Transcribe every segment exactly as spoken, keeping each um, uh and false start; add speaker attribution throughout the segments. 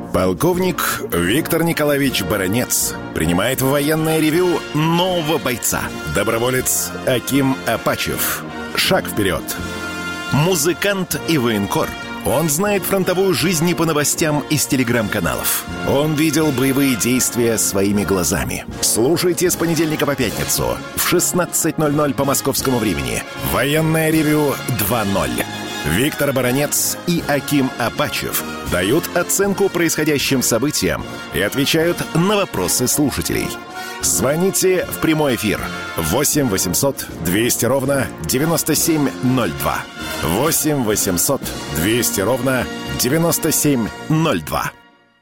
Speaker 1: Полковник Виктор Николаевич Баранец принимает в военное ревю нового бойца. Доброволец Аким Апачев. Шаг вперед. Музыкант и военкор. Он знает фронтовую жизнь не по новостям из телеграм-каналов. Он видел боевые действия своими глазами. Слушайте с понедельника по пятницу в шестнадцать ноль ноль по московскому времени. Военное ревю два ноль. Виктор Баранец и Аким Апачев дают оценку происходящим событиям и отвечают на вопросы слушателей. Звоните в прямой эфир восемь восемьсот двести ровно девяносто семь ноль два. восемь восемьсот двести ровно девяносто семь ноль два.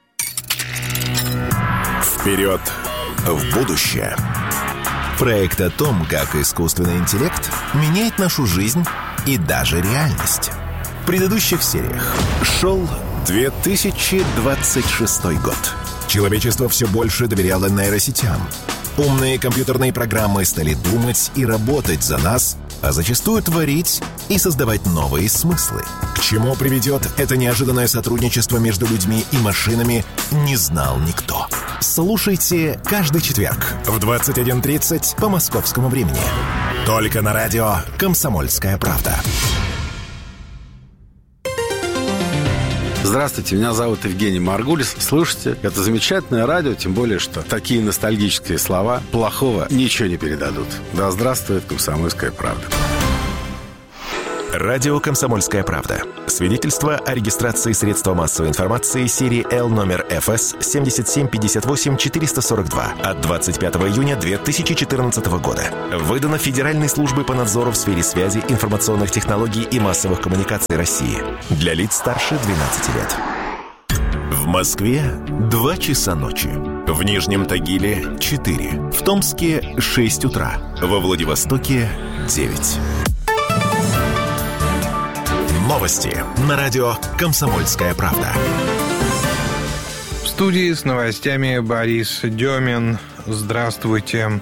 Speaker 1: Вперед в будущее. Проект о том, как искусственный интеллект меняет нашу жизнь и даже реальность. В предыдущих сериях шел две тысячи двадцать шестой год. Человечество все больше доверяло нейросетям. Умные компьютерные программы стали думать и работать за нас, а зачастую творить и создавать новые смыслы. К чему приведет это неожиданное сотрудничество между людьми и машинами, не знал никто. Слушайте каждый четверг в двадцать один тридцать по московскому времени. Только на радио «Комсомольская правда».
Speaker 2: Здравствуйте, меня зовут Евгений Маргулис. Слушайте, это замечательное радио, тем более, что такие ностальгические слова плохого ничего не передадут. Да здравствует «Комсомольская правда».
Speaker 1: Радио «Комсомольская правда». Свидетельство о регистрации средства массовой информации серии Л номер эф эс семь семь пять восемь четыре сорок два от двадцать пятого июня две тысячи четырнадцатого года. Выдано Федеральной службой по надзору в сфере связи, информационных технологий и массовых коммуникаций России. Для лиц старше двенадцати лет. В Москве два часа ночи. В Нижнем Тагиле четыре. В Томске шесть утра. Во Владивостоке девять. Новости на радио «Комсомольская правда».
Speaker 3: В студии с новостями Борис Демин. Здравствуйте.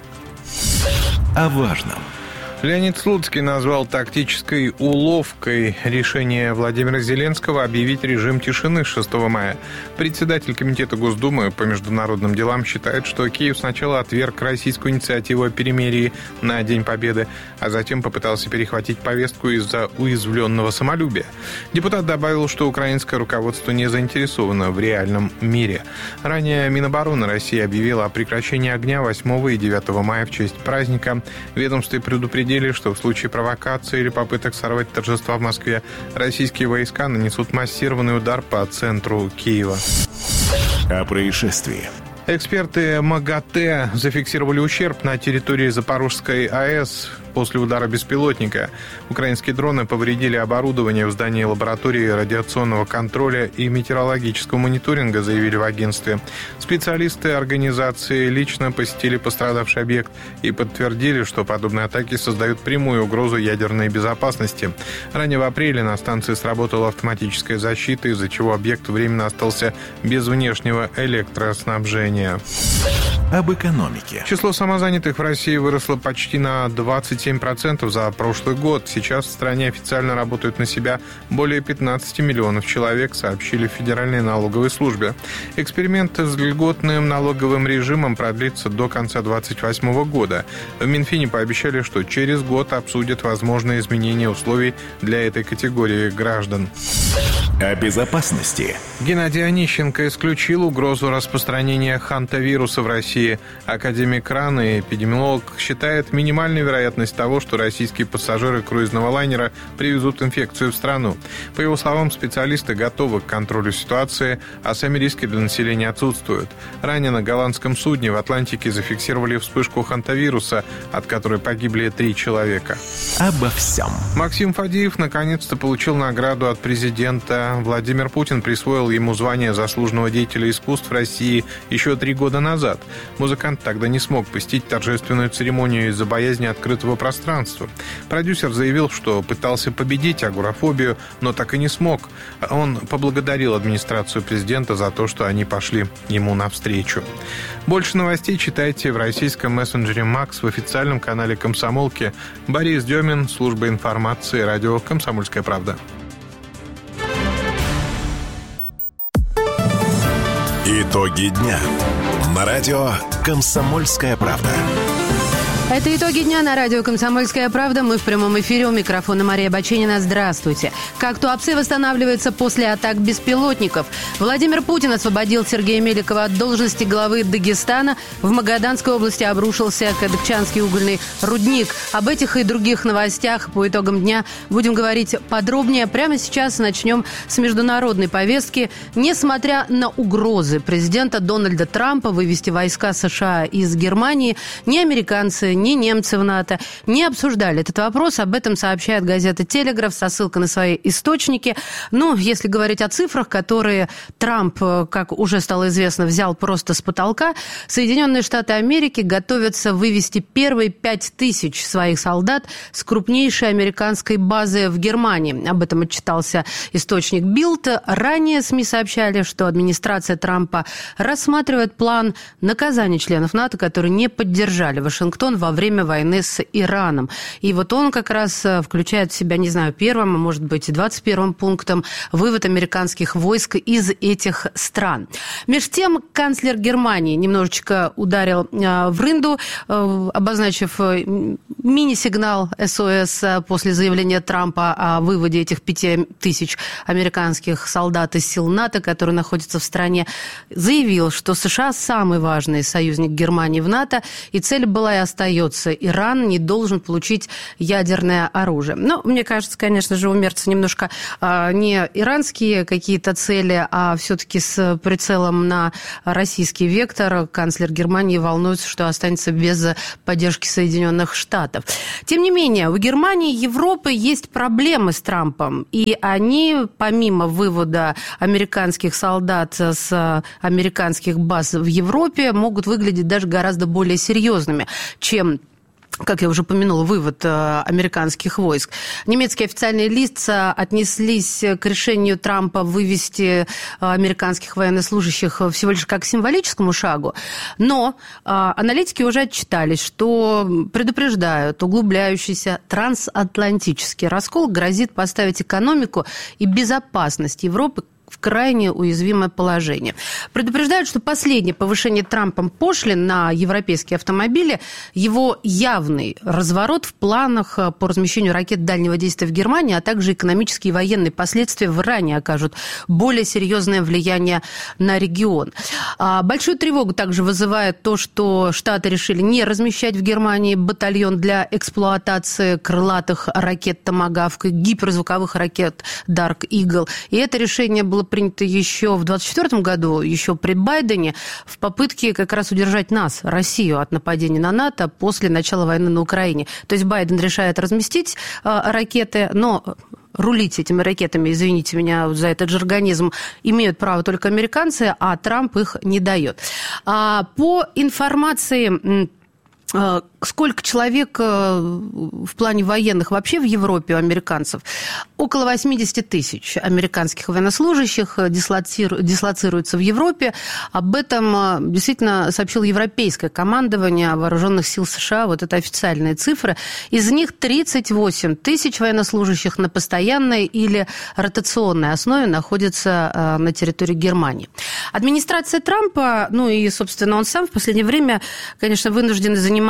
Speaker 1: О важном.
Speaker 3: Леонид Слуцкий назвал тактической уловкой решение Владимира Зеленского объявить режим тишины с шестого мая. Председатель Комитета Госдумы по международным делам считает, что Киев сначала отверг российскую инициативу о перемирии на День Победы, а затем попытался перехватить повестку из-за уязвленного самолюбия. Депутат добавил, что украинское руководство не заинтересовано в реальном мире. Ранее Минобороны России объявило о прекращении огня восьмого и девятого мая в честь праздника. Ведомство предупредили, что в случае провокации или попыток сорвать торжества в Москве российские войска нанесут массированный удар по центру Киева.
Speaker 1: О происшествии.
Speaker 3: Эксперты МАГАТЭ зафиксировали ущерб на территории Запорожской АЭС после удара беспилотника. Украинские дроны повредили оборудование в здании лаборатории радиационного контроля и метеорологического мониторинга, заявили в агентстве. Специалисты организации лично посетили пострадавший объект и подтвердили, что подобные атаки создают прямую угрозу ядерной безопасности. Ранее в апреле на станции сработала автоматическая защита, из-за чего объект временно остался без внешнего электроснабжения.
Speaker 1: Об экономике.
Speaker 3: Число самозанятых в России выросло почти на двадцать семь процентов за прошлый год. Сейчас в стране официально работают на себя более пятнадцать миллионов человек, сообщили в Федеральной налоговой службе. Эксперимент с льготным налоговым режимом продлится до конца двадцать восьмого года. В Минфине пообещали, что через год обсудят возможные изменения условий для этой категории граждан.
Speaker 1: О безопасности.
Speaker 3: Геннадий Онищенко исключил угрозу распространения хантавируса в России. Академик РАН и эпидемиолог считает минимальной вероятность того, что российские пассажиры круизного лайнера привезут инфекцию в страну. По его словам, специалисты готовы к контролю ситуации, а сами риски для населения отсутствуют. Ранее на голландском судне в Атлантике зафиксировали вспышку хантавируса, от которой погибли три человека.
Speaker 1: Обо всем.
Speaker 3: Максим Фадеев наконец-то получил награду от президента. Владимир Путин присвоил ему звание заслуженного деятеля искусств России еще три года назад. Музыкант тогда не смог посетить торжественную церемонию из-за боязни открытого пространства. Продюсер заявил, что пытался победить агорафобию, но так и не смог. Он поблагодарил администрацию президента за то, что они пошли ему навстречу. Больше новостей читайте в российском мессенджере Макс, в официальном канале Комсомолки. Борис Демин, служба информации, радио «Комсомольская правда».
Speaker 1: Итоги дня на радио «Комсомольская правда».
Speaker 4: Это «Итоги дня» на радио «Комсомольская правда». Мы в прямом эфире. У микрофона Мария Баченина. Здравствуйте. Как Туапсе восстанавливается после атак беспилотников. Владимир Путин освободил Сергея Меликова от должности главы Дагестана. В Магаданской области обрушился Кадыкчанский угольный рудник. Об этих и других новостях по итогам дня будем говорить подробнее. Прямо сейчас начнем с международной повестки. Несмотря на угрозы президента Дональда Трампа вывести войска США из Германии, ни американцы, ни немцы в НАТО не обсуждали этот вопрос. Об этом сообщает газета «Телеграф» со ссылкой на свои источники. Ну, если говорить о цифрах, которые Трамп, как уже стало известно, взял просто с потолка, Соединенные Штаты Америки готовятся вывести первые пять тысяч своих солдат с крупнейшей американской базы в Германии. Об этом отчитался источник Билд. Ранее СМИ сообщали, что администрация Трампа рассматривает план наказания членов НАТО, которые не поддержали Вашингтон во время войны с Ираном. И вот он как раз включает в себя, не знаю, первым, а может быть и двадцать первым пунктом вывод американских войск из этих стран. Между тем, канцлер Германии немножечко ударил в рынду, обозначив мини-сигнал эс о эс после заявления Трампа о выводе этих пяти тысяч американских солдат из сил НАТО, которые находятся в стране. Заявил, что США самый важный союзник Германии в НАТО, и цель была и остается: Иран не должен получить ядерное оружие. Но мне кажется, конечно же, у мерца немножко а, не иранские какие-то цели, а все-таки с прицелом на российский вектор. Канцлер Германии волнуется, что останется без поддержки Соединенных Штатов. Тем не менее, у Германии и Европы есть проблемы с Трампом, и они, помимо вывода американских солдат с американских баз в Европе, могут выглядеть даже гораздо более серьезными, чем, как я уже упомянула, вывод американских войск. Немецкие официальные лица отнеслись к решению Трампа вывести американских военнослужащих всего лишь как к символическому шагу, но аналитики уже отчитались, что предупреждают, углубляющийся трансатлантический раскол грозит поставить экономику и безопасность Европы в крайне уязвимое положение. Предупреждают, что последнее повышение Трампом пошлин на европейские автомобили, его явный разворот в планах по размещению ракет дальнего действия в Германии, а также экономические и военные последствия в Иране окажут более серьезное влияние на регион. Большую тревогу также вызывает то, что Штаты решили не размещать в Германии батальон для эксплуатации крылатых ракет «Томагавк» и гиперзвуковых ракет «Дарк Игл». И это решение было было принято еще в двадцать четвёртом году, еще при Байдене, в попытке как раз удержать нас, Россию, от нападения на НАТО после начала войны на Украине. То есть Байден решает разместить э, ракеты, но рулить этими ракетами, извините меня за этот жаргонизм, имеют право только американцы, а Трамп их не дает. А, по информации... Сколько человек в плане военных вообще в Европе у американцев? Около восемьдесят тысяч американских военнослужащих дислоцируются в Европе. Об этом действительно сообщило Европейское командование Вооруженных сил США. Вот это официальные цифры. Из них тридцать восемь тысяч военнослужащих на постоянной или ротационной основе находятся на территории Германии. Администрация Трампа, ну и, собственно, он сам в последнее время, конечно, вынужден заниматься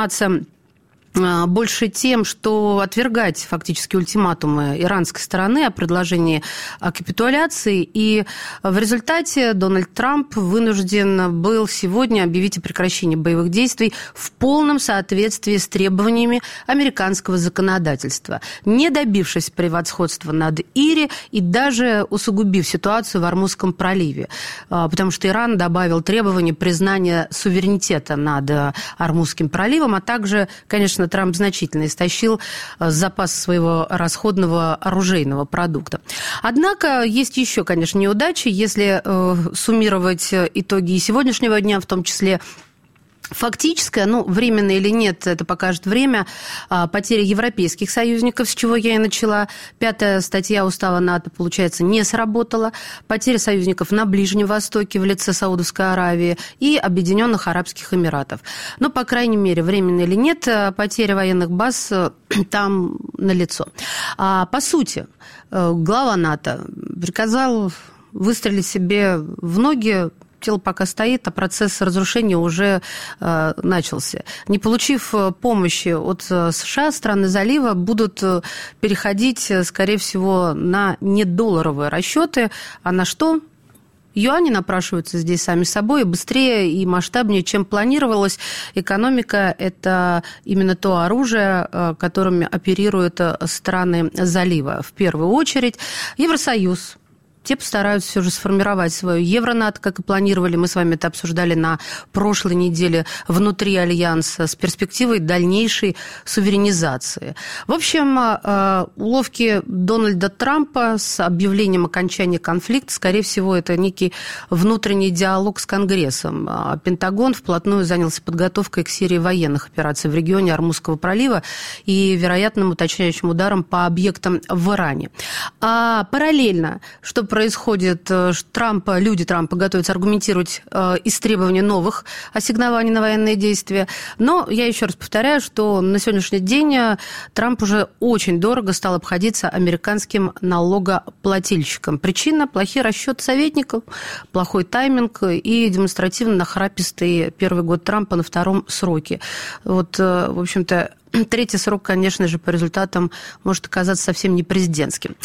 Speaker 4: больше тем, что отвергать фактически ультиматумы иранской стороны о предложении о капитуляции. И в результате Дональд Трамп вынужден был сегодня объявить о прекращении боевых действий в полном соответствии с требованиями американского законодательства, не добившись превосходства над Ири и даже усугубив ситуацию в Ормузском проливе. Потому что Иран добавил требования признания суверенитета над Ормузским проливом, а также, конечно, Трамп значительно истощил запас своего расходного оружейного продукта. Однако есть еще, конечно, неудачи, если э, суммировать итоги и сегодняшнего дня, в том числе фактическая, ну, временно или нет, это покажет время, потеря европейских союзников, с чего я и начала. Пятая статья устава НАТО, получается, не сработала. Потеря союзников на Ближнем Востоке в лице Саудовской Аравии и Объединенных Арабских Эмиратов. Но, по крайней мере, временно или нет, потеря военных баз там налицо. По сути, глава НАТО приказал выстрелить себе в ноги тело пока стоит, а процесс разрушения уже э, начался. Не получив помощи от США, страны залива будут переходить, скорее всего, на недолларовые расчеты. А на что? Юани напрашиваются здесь сами собой быстрее и масштабнее, чем планировалось. Экономика – это именно то оружие, которым оперируют страны залива. В первую очередь Евросоюз. Те постараются все же сформировать свою евронато, как и планировали. Мы с вами это обсуждали на прошлой неделе внутри Альянса с перспективой дальнейшей суверенизации. В общем, уловки Дональда Трампа с объявлением окончания конфликта, скорее всего, это некий внутренний диалог с Конгрессом. Пентагон вплотную занялся подготовкой к серии военных операций в регионе Ормузского пролива и вероятным уточняющим ударом по объектам в Иране. А параллельно, что происходит, Трампа, люди Трампа готовятся аргументировать э, истребование новых ассигнований на военные действия. Но я еще раз повторяю, что на сегодняшний день Трамп уже очень дорого стал обходиться американским налогоплательщикам. Причина – плохие расчеты советников, плохой тайминг и демонстративно нахрапистый первый год Трампа на втором сроке. Вот, э, в общем-то, третий срок, конечно же, по результатам может оказаться совсем не президентским.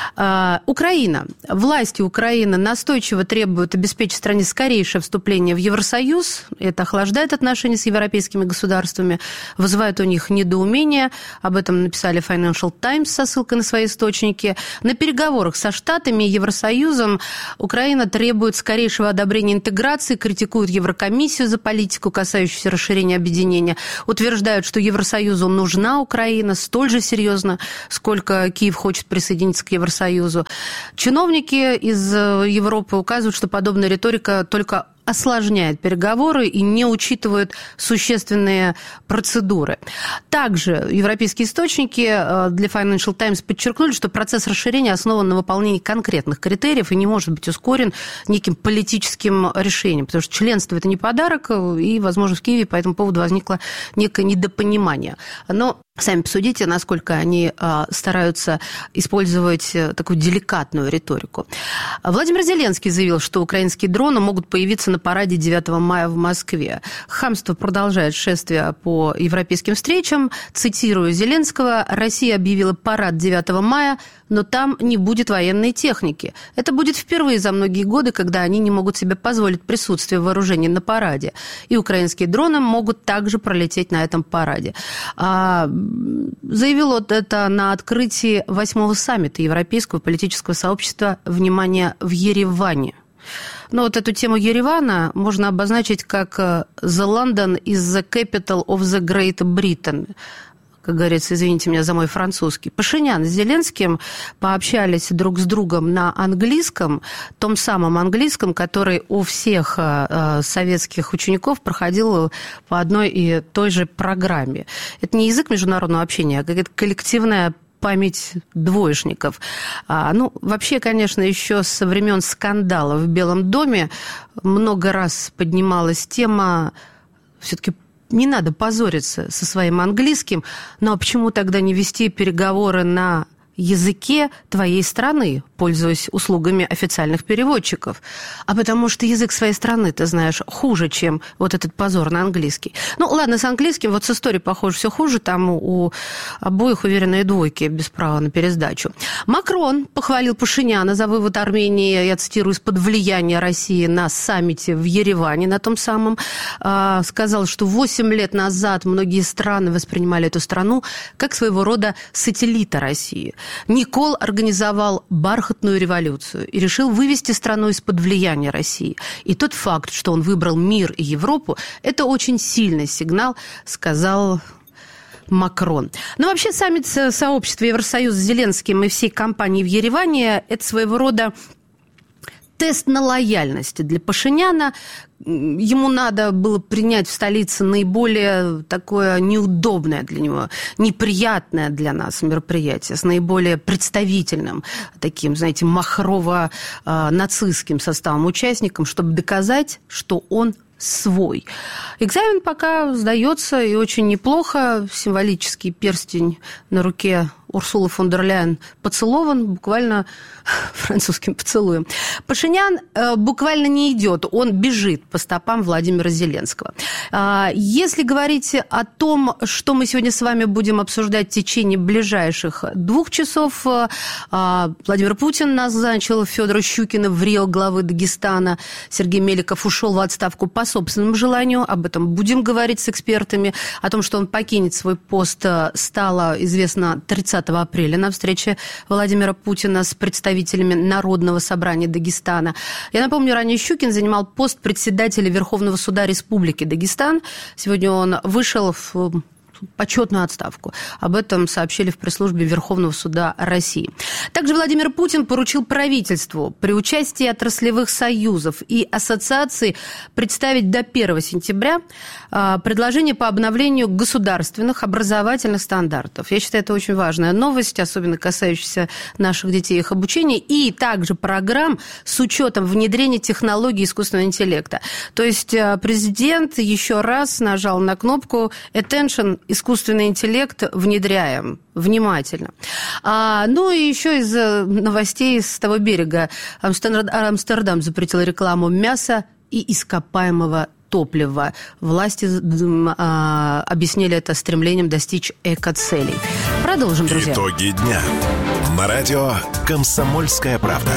Speaker 4: Украина. Власти Украины настойчиво требуют обеспечить стране скорейшее вступление в Евросоюз. Это охлаждает отношения с европейскими государствами, вызывает у них недоумение. Об этом написали Financial Times со ссылкой на свои источники. На переговорах со Штатами и Евросоюзом Украина требует скорейшего одобрения интеграции, критикует Еврокомиссию за политику, касающуюся расширения объединения, утверждают, что Евросоюз нужна Украина столь же серьезно, сколько Киев хочет присоединиться к Евросоюзу. Чиновники из Европы указывают, что подобная риторика только осложняет переговоры и не учитывает существенные процедуры. Также европейские источники для Financial Times подчеркнули, что процесс расширения основан на выполнении конкретных критериев и не может быть ускорен неким политическим решением, потому что членство – это не подарок, и, возможно, в Киеве по этому поводу возникло некое недопонимание. Но сами посудите, насколько они стараются использовать такую деликатную риторику. Владимир Зеленский заявил, что украинские дроны могут появиться на параде девятого мая в Москве. Хамство продолжает шествие по европейским встречам. Цитирую Зеленского: «Россия объявила парад девятого мая, но там не будет военной техники. Это будет впервые за многие годы, когда они не могут себе позволить присутствие вооружений на параде. И украинские дроны могут также пролететь на этом параде». Заявил вот это на открытии восьмого саммита Европейского политического сообщества «Внимание» в Ереване. Но вот эту тему Еревана можно обозначить как «The London is the capital of the Great Britain». Как говорится, извините меня за мой французский. Пашинян с Зеленским пообщались друг с другом на английском, том самом английском, который у всех советских учеников проходил по одной и той же программе. Это не язык международного общения, а какая-то коллективная память двоечников. А, ну, вообще, конечно, еще со времен скандала в Белом доме много раз поднималась тема все-таки. Не надо позориться со своим английским, но почему тогда не вести переговоры на языке твоей страны, пользуясь услугами официальных переводчиков? А потому что язык своей страны, ты знаешь, хуже, чем вот этот позор на английский. Ну, ладно, с английским, вот с историей, похоже, все хуже, там у обоих уверенные двойки без права на пересдачу. Макрон похвалил Пашиняна за вывод Армении, я цитирую, из-под влияния России на саммите в Ереване, на том самом. Сказал, что восемь лет назад многие страны воспринимали эту страну как своего рода сателлита России. Никол организовал бархатную революцию и решил вывести страну из-под влияния России. И тот факт, что он выбрал мир и Европу, это очень сильный сигнал, сказал Макрон. Но вообще саммит сообщества Евросоюза с Зеленским и всей компанией в Ереване – это своего рода тест на лояльность для Пашиняна. Ему надо было принять в столице наиболее такое неудобное для него, неприятное для нас мероприятие, с наиболее представительным, таким, знаете, махрово-нацистским составом участников, чтобы доказать, что он свой. Экзамен пока сдается, и очень неплохо. Символический перстень на руке Урсулы фон дер Ляйен поцелован буквально французским поцелуем. Пашинян э, буквально не идет, он бежит по стопам Владимира Зеленского. Э, если говорить о том, что мы сегодня с вами будем обсуждать в течение ближайших двух часов, э, Владимир Путин назначил Федора Щукина в рио главы Дагестана, Сергей Меликов ушел в отставку по собственному желанию, об этом будем говорить с экспертами, о том, что он покинет свой пост, стало известно тридцатого апреля на встрече Владимира Путина с представителями Народного собрания Дагестана. Я напомню, ранее Щукин занимал пост председателя Верховного суда Республики Дагестан. Сегодня он вышел в почетную отставку. Об этом сообщили в пресс-службе Верховного суда России. Также Владимир Путин поручил правительству при участии отраслевых союзов и ассоциаций представить до первого сентября предложение по обновлению государственных образовательных стандартов. Я считаю, это очень важная новость, особенно касающаяся наших детей и их обучения, и также программ с учетом внедрения технологий искусственного интеллекта. То есть президент еще раз нажал на кнопку «Attention», искусственный интеллект внедряем внимательно. А, ну и еще из новостей с того берега. Амстердам запретил рекламу мяса и ископаемого топлива. Власти а, объяснили это стремлением достичь экоцелей. Продолжим, друзья.
Speaker 1: Итоги дня. На радио «Комсомольская правда».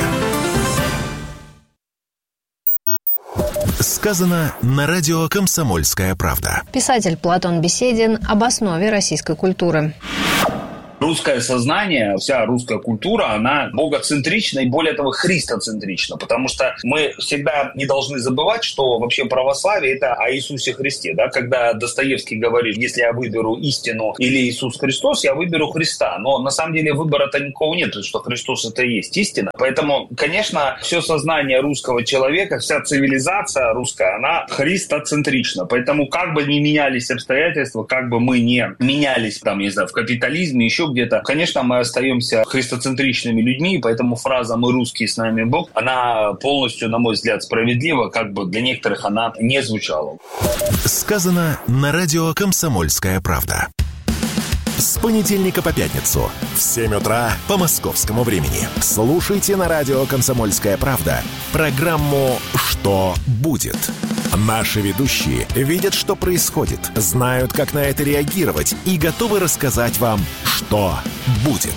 Speaker 1: Сказано на радио «Комсомольская правда».
Speaker 5: Писатель Платон Беседин об основе российской культуры.
Speaker 6: Русское сознание, вся русская культура, она богоцентрична и, более того, христоцентрична, потому что мы всегда не должны забывать, что вообще православие – это о Иисусе Христе. Да? Когда Достоевский говорит, если я выберу истину или Иисус Христос, я выберу Христа. Но на самом деле выбора-то никакого нет, что Христос – это и есть истина. Поэтому, конечно, все сознание русского человека, вся цивилизация русская, она христоцентрична. Поэтому как бы ни менялись обстоятельства, как бы мы не менялись, там, не знаю, в капитализме, еще где-то, конечно, мы остаемся христоцентричными людьми, поэтому фраза «мы русские, с нами Бог», она полностью, на мой взгляд, справедлива, как бы для некоторых она не звучала.
Speaker 1: Сказано на радио «Комсомольская правда». С понедельника по пятницу в семь утра по московскому времени. Слушайте на радио «Комсомольская правда» программу «Что будет?». Наши ведущие видят, что происходит, знают, как на это реагировать и готовы рассказать вам, что будет.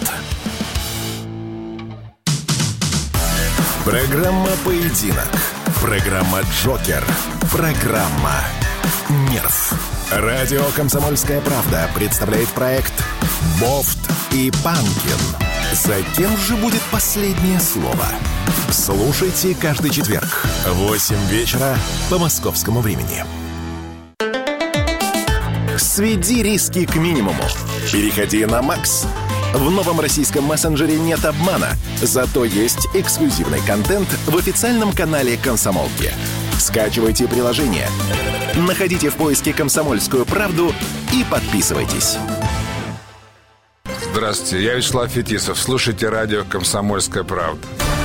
Speaker 1: Программа «Поединок». Программа «Джокер». Программа «Нерв». Радио «Комсомольская правда» представляет проект «Бофт и Панкин». За кем же будет последнее слово? Слушайте каждый четверг в восемь вечера по московскому времени. Сведи риски к минимуму. Переходи на Макс. В новом российском мессенджере нет обмана, зато есть эксклюзивный контент в официальном канале «Комсомолки». Скачивайте приложение, находите в поиске «Комсомольскую правду» и подписывайтесь.
Speaker 7: Здравствуйте, я Вячеслав Фетисов. Слушайте радио «Комсомольская правда».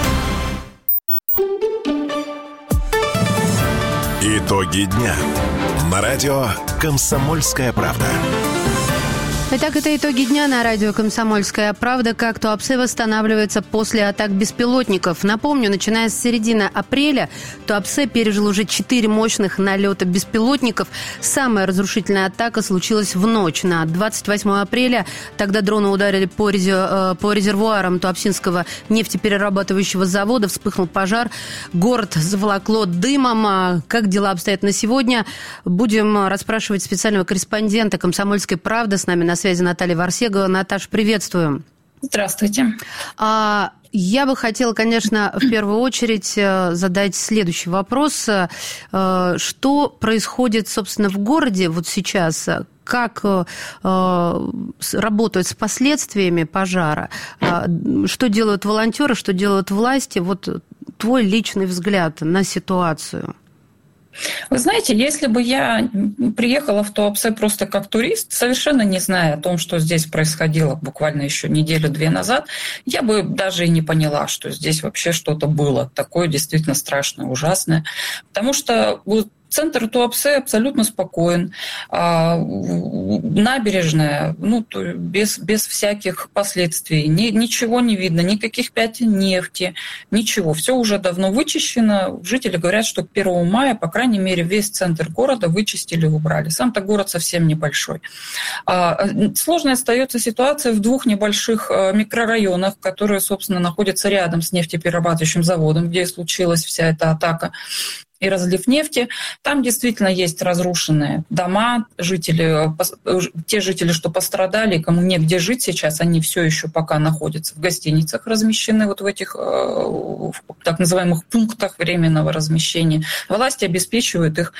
Speaker 1: Итоги дня. На радио «Комсомольская правда».
Speaker 4: Итак, это итоги дня на радио «Комсомольская правда». Как Туапсе восстанавливается после атак беспилотников. Напомню, начиная с середины апреля Туапсе пережил уже четыре мощных налета беспилотников. Самая разрушительная атака случилась в ночь на двадцать восьмое апреля. Тогда дроны ударили по, резер... по резервуарам Туапсинского нефтеперерабатывающего завода. Вспыхнул пожар. Город заволокло дымом. Как дела обстоят на сегодня? Будем расспрашивать специального корреспондента «Комсомольской правды». С нами на связи Наталья Варсегова. Наташ, приветствуем.
Speaker 8: Здравствуйте.
Speaker 4: А, я бы хотела, конечно, в первую очередь задать следующий вопрос. Что происходит, собственно, в городе вот сейчас? Как э, работают с последствиями пожара? Что делают волонтеры, что делают власти? Вот твой личный взгляд на ситуацию.
Speaker 8: Вы знаете, если бы я приехала в Туапсе просто как турист, совершенно не зная о том, что здесь происходило буквально еще неделю-две назад, я бы даже и не поняла, что здесь вообще что-то было такое действительно страшное, ужасное. Потому что Центр Туапсе абсолютно спокоен. Набережная, ну, без, без всяких последствий. Ни, ничего не видно, никаких пятен нефти, ничего. Все уже давно вычищено. Жители говорят, что к первому мая, по крайней мере, весь центр города вычистили и убрали. Сам-то город совсем небольшой. Сложной остается ситуация в двух небольших микрорайонах, которые, собственно, находятся рядом с нефтеперерабатывающим заводом, где и случилась вся эта атака и разлив нефти. Там действительно есть разрушенные дома, жители, те жители, что пострадали, кому негде жить сейчас, они все еще пока находятся в гостиницах, размещены вот в этих в так называемых пунктах временного размещения. Власти обеспечивают их,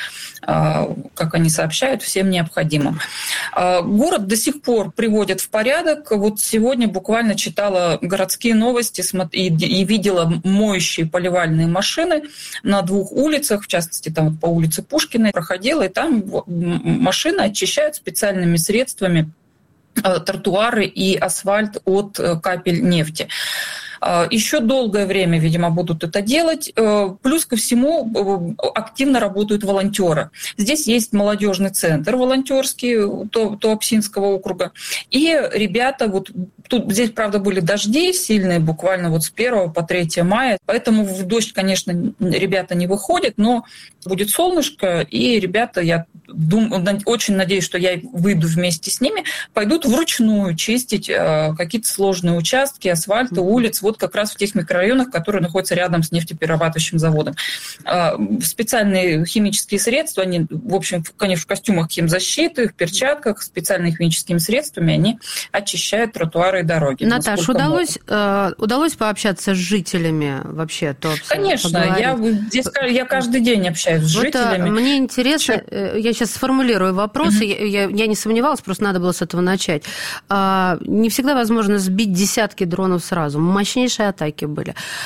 Speaker 8: как они сообщают, всем необходимым. Город до сих пор приводят в порядок. Вот сегодня буквально читала городские новости и видела моющие поливальные машины на двух улицах, в частности, там по улице Пушкина проходила, и там машины очищают специальными средствами тротуары и асфальт от капель нефти. Еще долгое время, видимо, будут это делать. Плюс ко всему активно работают волонтеры. Здесь есть молодежный центр волонтерский Туапсинского округа. И ребята, вот тут здесь, правда, были дожди сильные, буквально вот с первого по третье мая. Поэтому в дождь, конечно, ребята не выходят, но будет солнышко, и ребята, я думаю, очень надеюсь, что я выйду вместе с ними, пойдут вручную чистить какие-то сложные участки асфальта, улиц, вот как раз в тех микрорайонах, которые находятся рядом с нефтеперерабатывающим заводом. Специальные химические средства, они, в общем, конечно, в костюмах химзащиты, в перчатках, специальными химическими средствами, они очищают тротуары и дороги.
Speaker 4: Наташ, удалось, э, удалось пообщаться с жителями вообще? Туапсе,
Speaker 8: конечно, я, здесь, я каждый день общаюсь с
Speaker 4: вот
Speaker 8: жителями.
Speaker 4: Мне интересно, я сейчас сформулирую вопросы, mm-hmm. я, я не сомневалась, просто надо было с этого начать. Не всегда возможно сбить десятки дронов сразу. Мощнейшие атаки были.